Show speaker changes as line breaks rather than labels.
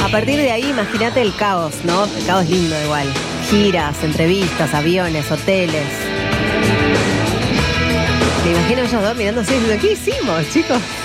A partir de ahí, imagínate el caos, ¿no? El caos lindo igual. Giras, entrevistas, aviones, hoteles. Me imagino ellos dos mirándose y diciendo, ¿qué hicimos, chicos?